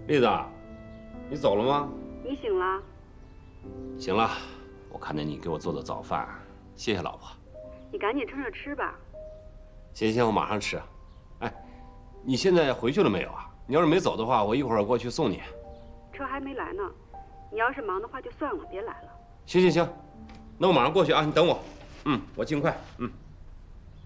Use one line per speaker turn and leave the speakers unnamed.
栗子，你走了吗？
你醒了？
行了，我看见你给我做的早饭，谢谢老婆。
你赶紧趁热吃吧。
行行，我马上吃。哎，你现在回去了没有啊？你要是没走的话，我一会儿过去送你。
车还没来呢，你要是忙的话就算了，别来了。
行行行，那我马上过去啊，你等我。我尽快。